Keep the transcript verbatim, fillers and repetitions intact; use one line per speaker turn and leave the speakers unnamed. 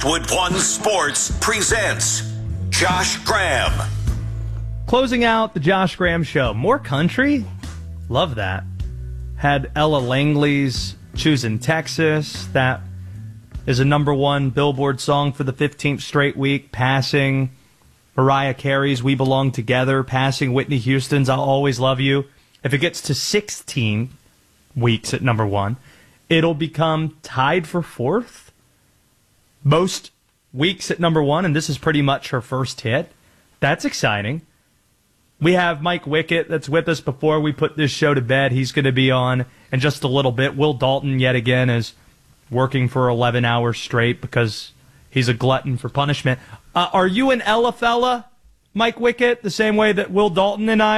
Westwood One Sports presents Josh Graham.
Closing out the Josh Graham Show. More country? Love that. Had Ella Langley's Choosing Texas. That is a number one Billboard song for the fifteenth straight week, passing Mariah Carey's We Belong Together, passing Whitney Houston's I'll Always Love You. If it gets to sixteen weeks at number one, it'll become tied for fourth most weeks at number one, and this is pretty much her first hit. That's exciting. We have Mike Wickett that's with us before we put this show to bed. He's going to be on in just a little bit. Will Dalton, yet again, is working for eleven hours straight because he's a glutton for punishment. Uh, are you an Ella fella, Mike Wickett, the same way that Will Dalton and I